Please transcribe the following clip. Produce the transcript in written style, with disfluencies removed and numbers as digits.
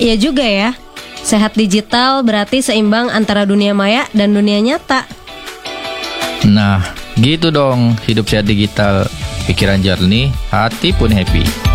Iya juga ya. Sehat digital berarti seimbang antara dunia maya dan dunia nyata. Nah, gitu dong hidup sehat digital. Pikiran jernih, hati pun happy.